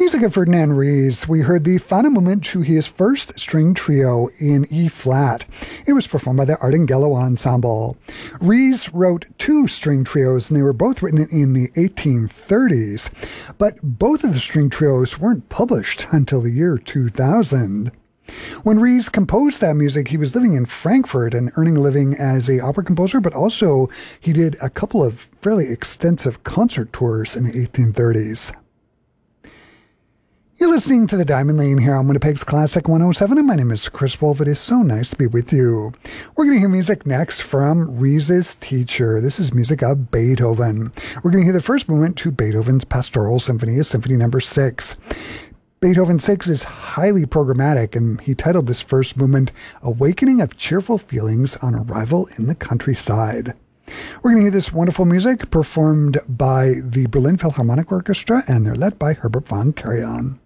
Music of Ferdinand Ries. We heard the final movement to his first string trio in E-flat. It was performed by the Ardinghello Ensemble. Ries wrote two string trios, and they were both written in the 1830s. But both of the string trios weren't published until the year 2000. When Ries composed that music, he was living in Frankfurt and earning a living as an opera composer, but also he did a couple of fairly extensive concert tours in the 1830s. You're listening to The Diamond Lane here on Winnipeg's Classic 107, and my name is Chris Wolf. It is so nice to be with you. We're going to hear music next from Ries's teacher. This is music of Beethoven. We're going to hear the first movement to Beethoven's Pastoral Symphony, Symphony number 6. Beethoven 6 is highly programmatic, and he titled this first movement, Awakening of Cheerful Feelings on Arrival in the Countryside. We're going to hear this wonderful music performed by the Berlin Philharmonic Orchestra, and they're led by Herbert von Karajan.